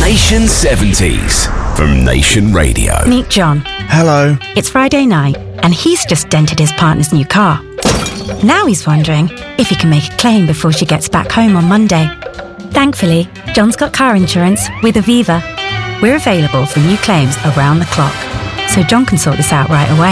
Nation 70s from Nation Radio. Meet John. Hello. It's Friday night, and he's just dented his partner's new car. Now he's wondering if he can make a claim before she gets back home on Monday. Thankfully, John's got car insurance with Aviva. We're available for new claims around the clock, so John can sort this out right away.